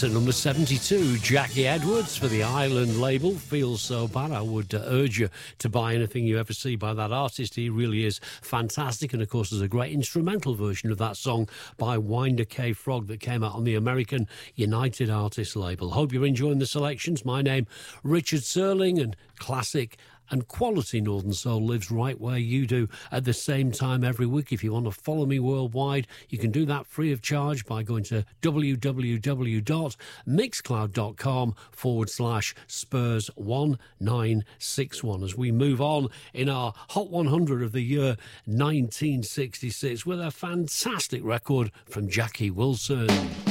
This at number 72, Jackie Edwards for the Island label. Feels So Bad. I would urge you to buy anything you ever see by that artist. He really is fantastic. And of course, there's a great instrumental version of that song by Winder K. Frog that came out on the American United Artists label. Hope you're enjoying the selections. My name, Richard Serling, and classic and quality Northern Soul lives right where you do at the same time every week. If you want to follow me worldwide, you can do that free of charge by going to www.mixcloud.com/Spurs1961 as we move on in our Hot 100 of the year 1966 with a fantastic record from Jackie Wilson.